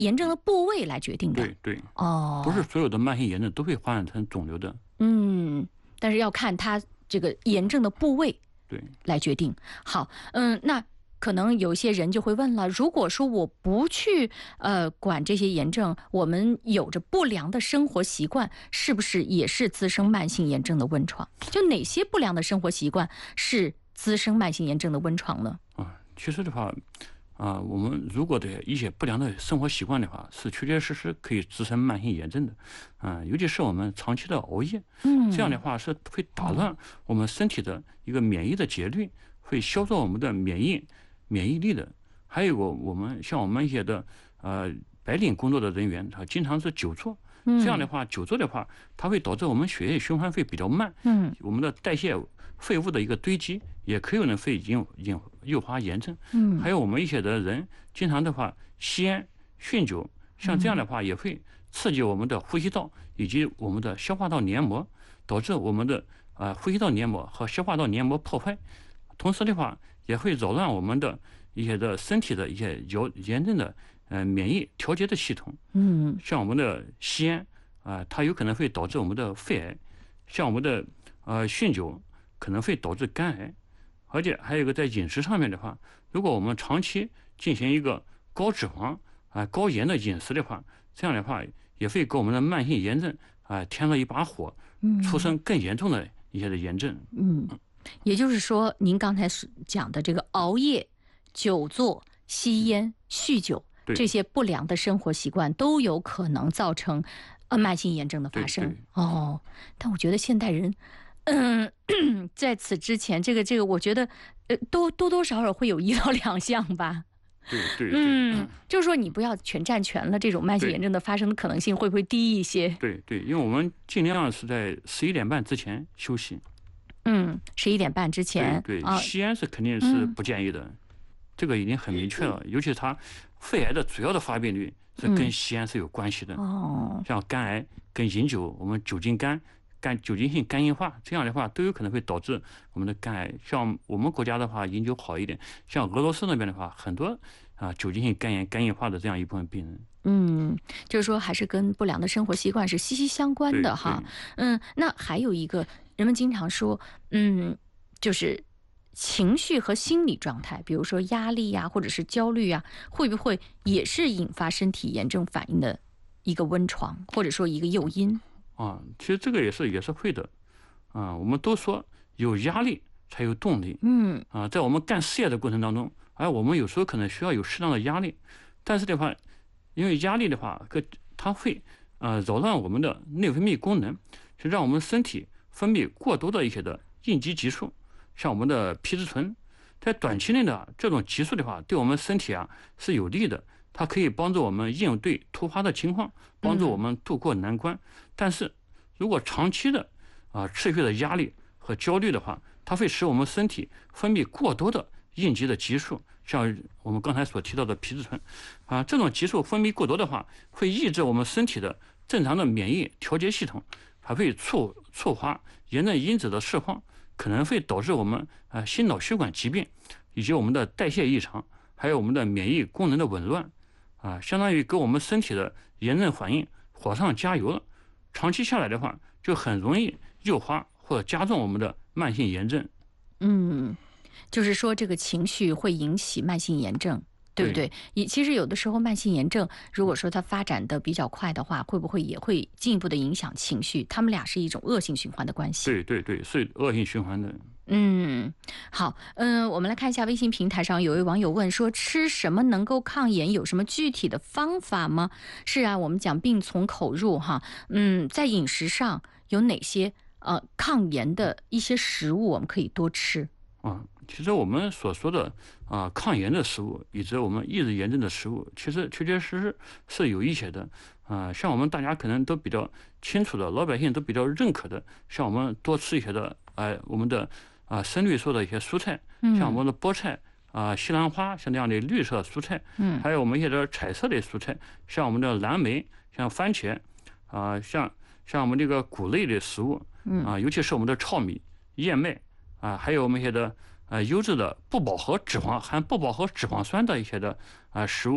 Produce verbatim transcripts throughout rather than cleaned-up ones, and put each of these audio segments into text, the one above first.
炎症的部位来决定的。 对对， 哦， 不是所有的慢性炎症都会发展成肿瘤的。 嗯，但是要看它这个炎症的部位对来决定。好，嗯，那可能有些人就会问了，如果说我不去呃管这些炎症，我们有着不良的生活习惯，是不是也是滋生慢性炎症的温床？就哪些不良的生活习惯是滋生慢性炎症的温床呢？ 啊，其实的话，啊，我们如果的一些不良的生活习惯的话，是确确实实可以滋生慢性炎症的。啊，尤其是我们长期的熬夜， 嗯， 这样的话是会打乱我们身体的一个免疫的节律，会削弱我们的免疫免疫力的。还有我我们像我们一些的呃白领工作的人员，他经常是久坐。这样的话，久坐的话，它会导致我们血液循环会比较慢， 嗯， 我们的代谢废物的一个堆积，也可有能会引引诱发炎症。 嗯， 还有我们一些的人经常的话吸烟、酗酒，像这样的话也会刺激我们的呼吸道以及我们的消化道黏膜，导致我们的呃呼吸道黏膜和消化道黏膜破坏。同时的话，也会扰乱我们的一些的身体的一些有炎症的呃免疫调节的系统。 嗯， 像我们的吸烟啊、呃，它有可能会导致我们的肺癌；像我们的呃酗酒可能会导致肝癌。而且还有一个在饮食上面的话，如果我们长期进行一个高脂肪啊、呃、高盐的饮食的话，这样的话也会给我们的慢性炎症啊、呃、添了一把火，出生更严重的一些的炎症。 嗯，也就是说，您刚才讲的这个熬夜、久坐、吸烟、酗酒这些不良的生活习惯，都有可能造成呃慢性炎症的发生。哦，但我觉得现代人。嗯，在此之前，这个这个，我觉得，呃，都多多少少会有一到两项吧。 对对对， 嗯，就是说你不要全占全了，这种慢性炎症的发生的可能性会不会低一些？ 对对，因为我们尽量是在十一点半之前休息。 嗯，十一点半之前。 对对，啊、吸烟是肯定是不建议的，嗯、这个已经很明确了。尤其是它肺癌的主要的发病率是跟吸烟是有关系的。 嗯、哦， 像肝癌跟饮酒，我们酒精肝。肝酒精性肝硬化，这样的话都有可能会导致我们的肝癌。像我们国家的话，饮酒好一点；像俄罗斯那边的话，很多啊酒精性肝炎、肝硬化的这样一部分病人。 嗯，就是说还是跟不良的生活习惯是息息相关的哈。嗯，那还有一个，人们经常说，嗯，就是情绪和心理状态，比如说压力呀、啊，或者是焦虑啊，会不会也是引发身体炎症反应的一个温床，或者说一个诱因？ 啊，其实这个也是也是会的，啊，我们都说有压力才有动力， 嗯， 啊，在我们干事业的过程当中，哎，我们有时候可能需要有适当的压力，但是的话，因为压力的话，它会啊扰乱我们的内分泌功能，就让我们身体分泌过多的一些的应激激素，像我们的皮质醇，在短期内的这种激素的话，对我们身体啊是有利的。它可以帮助我们应对突发的情况，帮助我们度过难关。嗯、但是，如果长期的啊、呃、持续的压力和焦虑的话，它会使我们身体分泌过多的应激的激素，像我们刚才所提到的皮质醇啊，这种激素分泌过多的话，会抑制我们身体的正常的免疫调节系统，还会触触发炎症因子的释放，可能会导致我们啊、呃、心脑血管疾病以及我们的代谢异常，还有我们的免疫功能的紊乱。啊，相当于给我们身体的炎症反应火上加油了。长期下来的话，就很容易诱发或者加重我们的慢性炎症。 嗯，就是说这个情绪会引起慢性炎症，对不对？对，其实有的时候慢性炎症，如果说它发展的比较快的话，会不会也会进一步的影响情绪？他们俩是一种恶性循环的关系。 对对对，是恶性循环的。 嗯，好，嗯，我们来看一下微信平台上有位网友问说，吃什么能够抗炎？有什么具体的方法吗？是啊，我们讲病从口入哈，嗯，在饮食上有哪些呃抗炎的一些食物我们可以多吃？ 啊，其实我们所说的啊抗炎的食物，以及我们抑制炎症的食物，其实确确实实是有一些的啊。像我们大家可能都比较清楚的，老百姓都比较认可的，像我们多吃一些的，哎、呃，我们的啊深绿色的一些蔬菜，像我们的菠菜啊、西兰花，像这样的绿色蔬菜，嗯，还有我们一些的彩色的蔬菜，像我们的蓝莓，像番茄，啊，像像我们这个谷类的食物，啊，尤其是我们的糙米、燕麦。啊，还有我们一些的呃优质的不饱和脂肪含不饱和脂肪酸的一些的啊食物，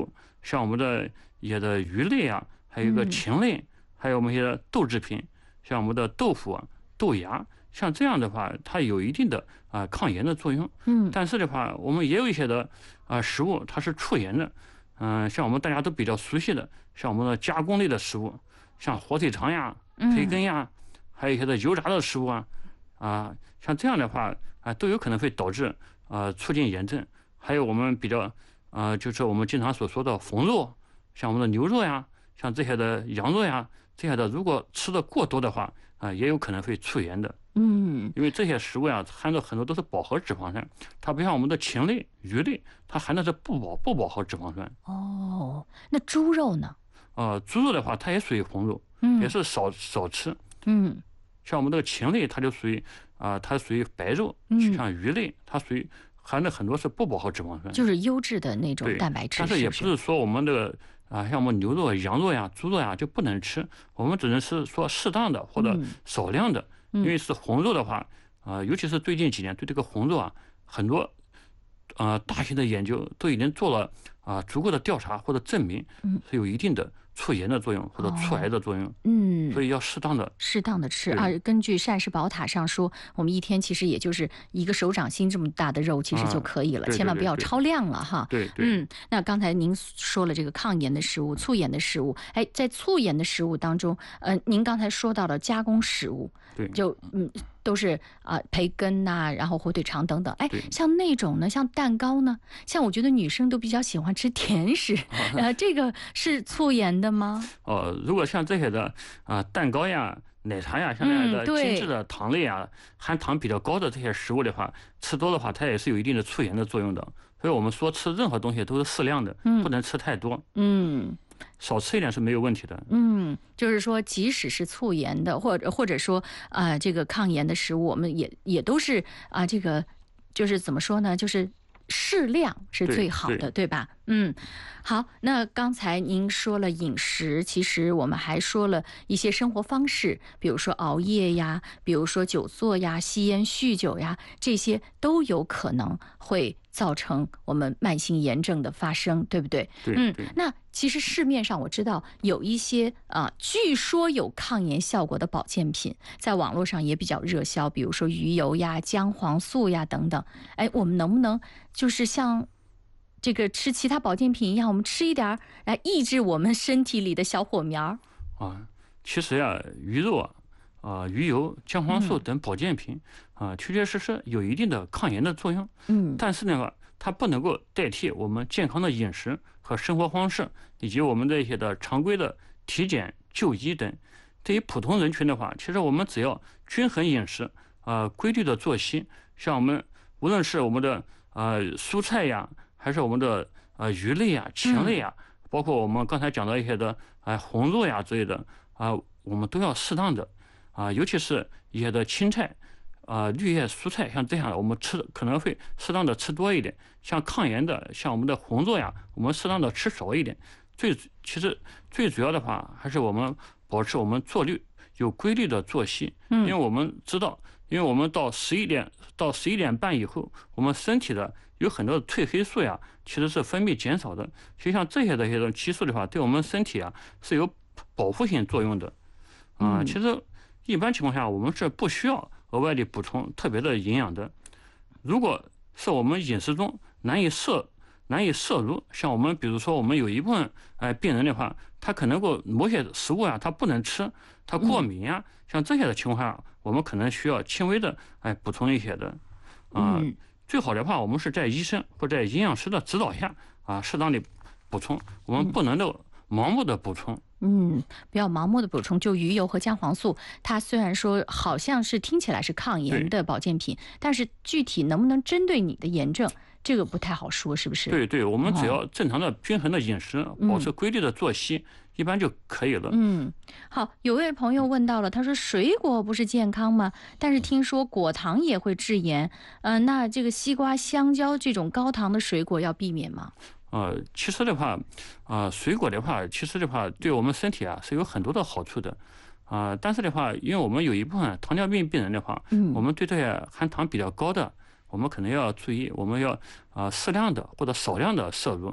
像我们的一些的鱼类啊，还有一个禽类，嗯、还有我们一些豆制品，像我们的豆腐啊、豆芽，像这样的话，它有一定的啊、呃、抗炎的作用。 嗯， 但是的话，我们也有一些的啊、呃、食物它是促炎的，嗯、呃，像我们大家都比较熟悉的，像我们的加工类的食物，像火腿肠呀、培根呀，嗯、还有一些的油炸的食物啊，啊，像这样的话啊，都有可能会导致啊、呃、促进炎症。还有我们比较啊、呃，就是我们经常所说的红肉，像我们的牛肉呀，像这些的羊肉呀，这些的如果吃的过多的话啊、呃，也有可能会促炎的。 嗯， 因为这些食物呀，含的很多都是饱和脂肪酸，它不像我们的禽类、鱼类，它含的是不饱不饱和脂肪酸。 哦，那猪肉呢？ 呃，猪肉的话，它也属于红肉， 嗯， 也是少少吃。 嗯， 像我们这个禽类，它就属于啊、呃，它属于白肉。 嗯， 像鱼类，它属于含的很多是不饱和脂肪酸， 就是优质的那种蛋白质。 但是也不是说我们这个啊，像我们牛肉、羊肉呀、猪肉呀就不能吃，我们只能是说适当的或者少量的， 嗯、 因为是红肉的话。啊、呃，尤其是最近几年对这个红肉啊，很多呃大型的研究都已经做了啊、呃、足够的调查或者证明，是有一定的促炎的作用或者促癌的作用。 嗯， 所以要适当的适当的吃啊。根据膳食宝塔上说，我们一天其实也就是一个手掌心这么大的肉，其实就可以了， 啊、对对对对千万不要超量了哈。 对对。 嗯，那刚才您说了这个抗炎的食物、促炎的食物，哎，在促炎的食物当中，呃，您刚才说到了加工食物， 对， 就嗯。都是啊、呃，培根呐、啊，然后火腿肠等等。哎，像那种呢，像蛋糕呢，像我觉得女生都比较喜欢吃甜食，呃，这个是促炎的吗？ 哦，如果像这些的啊、呃、蛋糕呀、奶茶呀，像这样的精致的糖类啊，嗯、含糖比较高的这些食物的话，吃多的话，它也是有一定的促炎的作用的。所以我们说吃任何东西都是适量的， 嗯、 不能吃太多。 嗯。 少吃一点是没有问题的。 嗯，就是说，即使是促炎的，或者或者说啊、呃，这个抗炎的食物，我们也也都是啊、呃，这个就是怎么说呢？就是适量是最好的， 对, 对吧？嗯，好，那刚才您说了饮食，其实我们还说了一些生活方式，比如说熬夜呀，比如说久坐呀、吸烟、酗酒呀，这些都有可能会造成我们慢性炎症的发生，对不对？ 对， 嗯，那其实市面上我知道有一些啊、呃，据说有抗炎效果的保健品，在网络上也比较热销，比如说鱼油呀、姜黄素呀等等。哎，我们能不能就是像这个吃其他保健品一样，我们吃一点来抑制我们身体里的小火苗啊？其实呀，鱼肉啊、啊鱼油、姜黄素等保健品、嗯、啊，确确实实有一定的抗炎的作用。 嗯， 但是呢，它不能够代替我们健康的饮食和生活方式，以及我们的一些的常规的体检、就医等。对于普通人群的话，其实我们只要均衡饮食啊、呃，规律的作息，像我们无论是我们的呃蔬菜呀，还是我们的呃鱼类呀、禽类呀，嗯、包括我们刚才讲到一些的啊、呃、红肉呀之类的啊、呃，我们都要适当的啊、呃，尤其是一些的青菜啊、呃、绿叶蔬菜，像这样的我们吃可能会适当的吃多一点。像抗炎的，像我们的红肉呀，我们适当的吃少一点。最其实最主要的话，还是我们保持我们做律有规律的作息，因为我们知道，因为我们到十一点到十一点半以后，我们身体的有很多的褪黑素呀，其实是分泌减少的。其实像这些的一些激素的话，对我们身体啊是有保护性作用的。啊、呃，其实一般情况下，我们是不需要额外的补充特别的营养的。如果是我们饮食中难以摄难以摄入，像我们比如说我们有一部分哎、呃、病人的话，他可能够某些食物啊他不能吃，他过敏啊，嗯、像这些的情况下，我们可能需要轻微的哎补充一些的啊、呃嗯。最好的话，我们是在医生或者营养师的指导下啊适当的补充，我们不能够盲目的补充。 嗯，不要盲目的补充。就鱼油和姜黄素，它虽然说好像是听起来是抗炎的保健品，但是具体能不能针对你的炎症，这个不太好说，是不是？ 对对，我们只要正常的、均衡的饮食， 哦、 保持规律的作息、嗯，一般就可以了。 嗯，好，有位朋友问到了，他说水果不是健康吗？但是听说果糖也会致炎，呃，那这个西瓜、香蕉这种高糖的水果要避免吗？ 呃，其实的话，啊、呃，水果的话，其实的话，对我们身体啊是有很多的好处的，啊、呃，但是的话，因为我们有一部分糖尿病病人的话，嗯，我们对这些含糖比较高的，我们可能要注意，我们要啊、呃、适量的或者少量的摄入，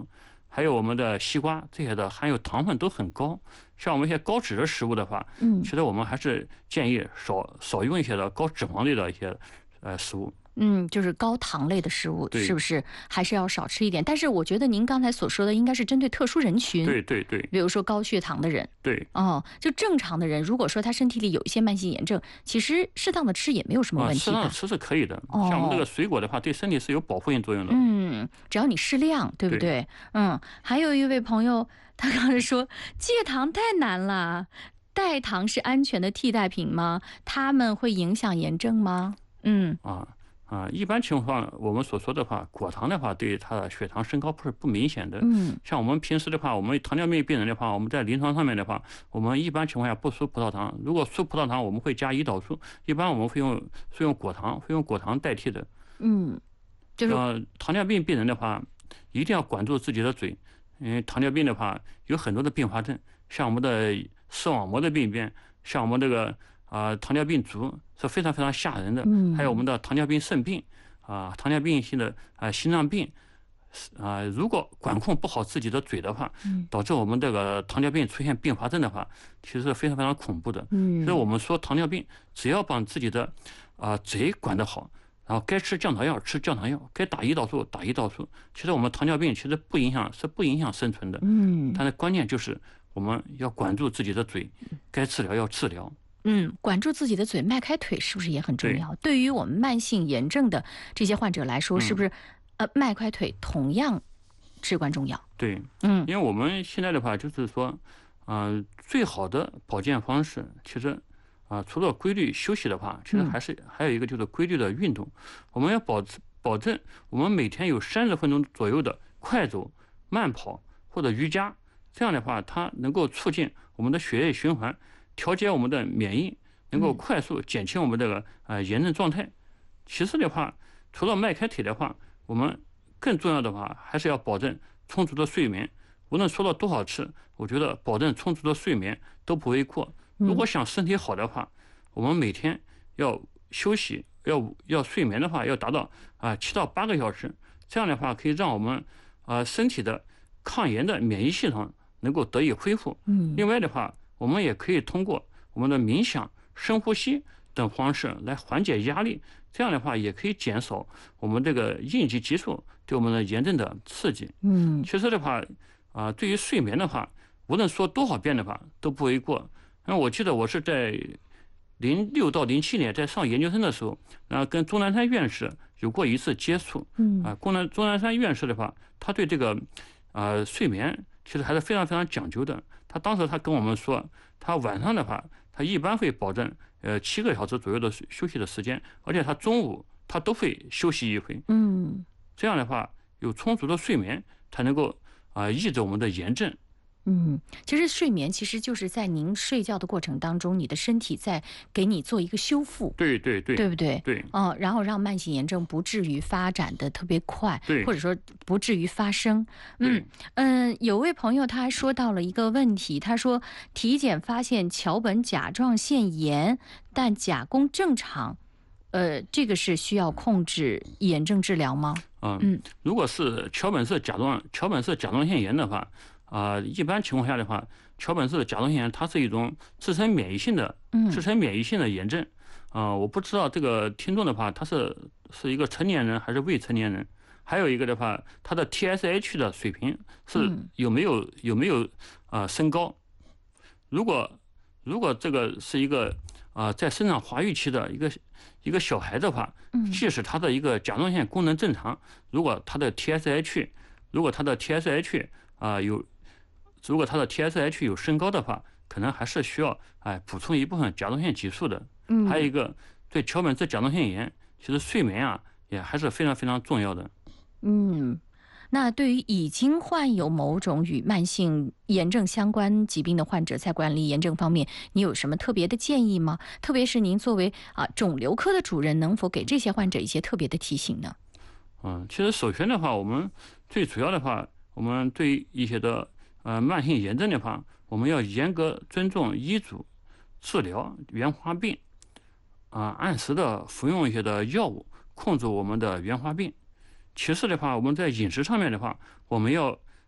还有我们的西瓜这些的含有糖分都很高。像我们一些高脂的食物的话， 嗯， 其实我们还是建议少少用一些的高脂肪类的一些呃食物。 嗯，就是高糖类的食物，是不是还是要少吃一点？但是我觉得您刚才所说的应该是针对特殊人群， 对对对， 比如说高血糖的人， 对， 哦，就正常的人，如果说他身体里有一些慢性炎症，其实适当的吃也没有什么问题吧？ 适当的吃是可以的。 哦， 像我们这个水果的话，对身体是有保护性作用的。 嗯，只要你适量，对不对？ 对嗯，还有一位朋友，他刚才说戒糖太难了，代糖是安全的替代品吗？他们会影响炎症吗？嗯。 啊。啊，一般情况我们所说的话，果糖的话对它的血糖升高不是不明显的。 嗯， 像我们平时的话，我们糖尿病病人的话，我们在临床上面的话，我们一般情况下不输葡萄糖。如果输葡萄糖，我们会加胰岛素，一般我们会用是用果糖，会用果糖代替的。 嗯，就是呃，糖尿病病人的话，一定要管住自己的嘴，因为糖尿病的话有很多的并发症，像我们的视网膜的病变，像我们这个啊、呃、糖尿病足是非常非常吓人的。 嗯， 还有我们的糖尿病肾病啊、糖尿病性的啊、呃、心脏病啊、呃，如果管控不好自己的嘴的话，导致我们这个糖尿病出现并发症的话，其实是非常非常恐怖的。 嗯， 所以我们说糖尿病只要把自己的啊、呃、嘴管得好。然后该吃降糖药吃降糖药，该打胰岛素打胰岛素。其实我们糖尿病其实不影响是不影响生存的， 嗯， 但是关键就是我们要管住自己的嘴，该治疗要治疗。 嗯，管住自己的嘴，迈开腿是不是也很重要？对于我们慢性炎症的这些患者来说，是不是、嗯、呃迈开腿同样至关重要？ 对， 嗯， 因为我们现在的话就是说，嗯、呃，最好的保健方式其实。啊，除了规律休息的话，其实还是还有一个就是规律的运动。我们要保保证我们每天有三十分钟左右的快走、慢跑或者瑜伽，这样的话，它能够促进我们的血液循环，调节我们的免疫，能够快速减轻我们这个呃炎症状态。其次的话，除了迈开腿的话，我们更重要的话还是要保证充足的睡眠。无论说了多少次，我觉得保证充足的睡眠都不为过。如果想身体好的话，我们每天要休息，要要睡眠的话，要达到啊七到八个小时。这样的话，可以让我们啊身体的抗炎的免疫系统能够得以恢复。 嗯。 另外的话，我们也可以通过我们的冥想、深呼吸等方式来缓解压力。这样的话，也可以减少我们这个应激激素对我们的炎症的刺激。 嗯。 其实的话，啊，对于睡眠的话，无论说多少遍的话都不为过。那我记得我是在零六到零七年在上研究生的时候，然后跟钟南山院士有过一次接触。 嗯啊，钟南钟南山院士的话，他对这个啊、呃、睡眠其实还是非常非常讲究的。他当时他跟我们说，他晚上的话，他一般会保证呃七个小时左右的休息的时间，而且他中午他都会休息一回。 嗯， 这样的话，有充足的睡眠才能够啊、呃、抑制我们的炎症。 嗯，其实睡眠其实就是在您睡觉的过程当中，你的身体在给你做一个修复， 对对对， 对不对？ 对， 嗯，然后让慢性炎症不至于发展的特别快， 对， 或者说不至于发生。嗯嗯，有位朋友他还说到了一个问题，他说体检发现桥本甲状腺炎，但甲功正常，呃，这个是需要控制炎症治疗吗？ 嗯嗯，如果是桥本氏甲状桥本氏甲状腺炎的话。啊、呃，一般情况下的话，桥本氏甲状腺炎它是一种自身免疫性的、自身免疫性的炎症。啊、呃，我不知道这个听众的话，他是是一个成年人还是未成年人？还有一个的话，他的 T S H 的水平是有没有有没有啊、呃、升高？如果如果这个是一个啊、呃、在生长发育期的一个一个小孩的话，即使他的一个甲状腺功能正常，如果他的 T S H 如果他的 T S H 啊、呃、有如果他的 T S H 有升高的话，可能还是需要哎补充一部分甲状腺激素的。 嗯， 还有一个对桥本氏甲状腺炎，其实睡眠啊也还是非常非常重要的。 嗯，那对于已经患有某种与慢性炎症相关疾病的患者，在管理炎症方面，你有什么特别的建议吗？特别是您作为啊肿瘤科的主任，能否给这些患者一些特别的提醒呢？ 嗯，其实首先的话，我们最主要的话，我们对于一些的呃慢性炎症的话，我们要严格尊重医嘱，治疗原发病，啊、呃，按时的服用一些的药物，控制我们的原发病。其次的话，我们在饮食上面的话，我们要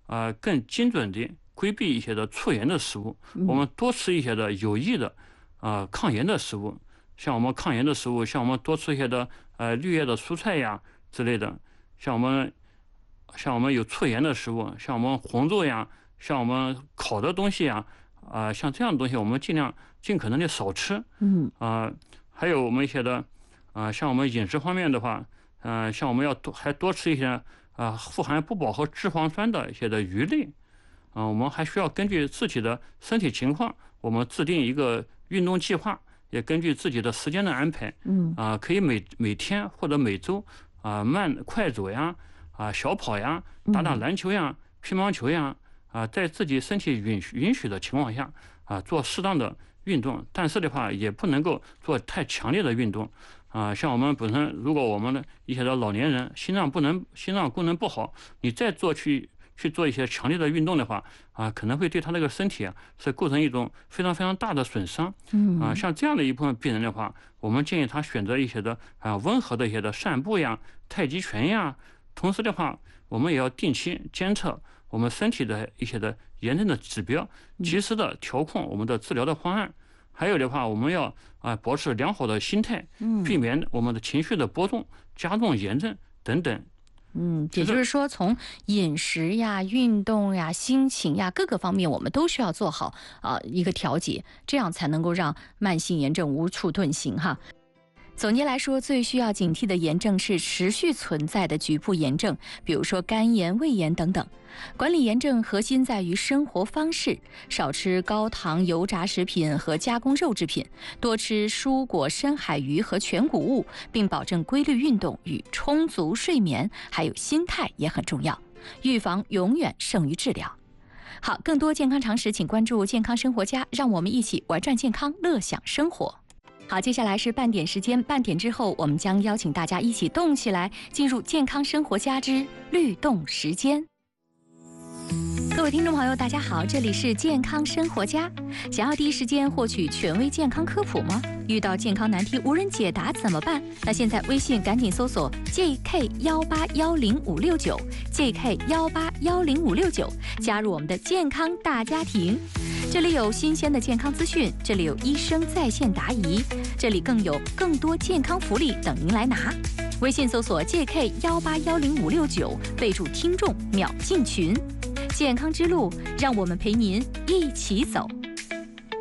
呃更精准的规避一些的促炎的食物，我们多吃一些的有益的呃抗炎的食物，像我们抗炎的食物，像我们多吃一些的呃绿叶的蔬菜呀之类的，像我们像我们有促炎的食物，像我们红肉呀，像我们烤的东西呀，啊、呃，像这样的东西我们尽量尽可能的少吃。 嗯啊、呃，还有我们一些的啊、呃，像我们饮食方面的话，嗯、呃，像我们要多还多吃一些啊、呃、富含不饱和脂肪酸的一些的鱼类。啊、呃，我们还需要根据自己的身体情况，我们制定一个运动计划，也根据自己的时间的安排， 嗯啊、呃，可以每每天或者每周啊、呃、慢快走呀，啊、呃、小跑呀，打打篮球呀、乒乓球呀，啊、呃，在自己身体允许允许的情况下，啊、呃、做适当的运动，但是的话也不能够做太强烈的运动，啊、呃，像我们本身如果我们的一些的老年人心脏不能心脏功能不好，你再做去。去做一些强烈的运动的话，啊，可能会对他那个身体啊是构成一种非常非常大的损伤。 嗯啊，像这样的一部分病人的话，我们建议他选择一些的啊温和的一些的散步呀、太极拳呀。同时的话，我们也要定期监测我们身体的一些的炎症的指标，及时的调控我们的治疗的方案。还有的话，我们要啊保持良好的心态，避免我们的情绪的波动，加重炎症等等。 嗯，也就是说，从饮食呀、运动呀、心情呀各个方面，我们都需要做好啊、呃、一个调节，这样才能够让慢性炎症无处遁形哈。总结来说，最需要警惕的炎症是持续存在的局部炎症，比如说肝炎、胃炎等等。管理炎症核心在于生活方式，少吃高糖油炸食品和加工肉制品，多吃蔬果、深海鱼和全谷物，并保证规律运动与充足睡眠，还有心态也很重要。预防永远胜于治疗。好，更多健康常识，请关注健康生活家，让我们一起玩转健康，乐享生活。好，接下来是半点时间，半点之后我们将邀请大家一起动起来，进入健康生活家之律动时间。各位听众朋友，大家好，这里是健康生活家。想要第一时间获取权威健康科普吗？遇到健康难题无人解答怎么办？那现在微信赶紧搜索 J K 一八一零五六九 J K 一八一零五六九，加入我们的健康大家庭。这里有新鲜的健康资讯，这里有医生在线答疑，这里更有更多健康福利等您来拿。微信搜索 J K 一八一零五六九，备注听众秒进群。健康之路，让我们陪您一起走。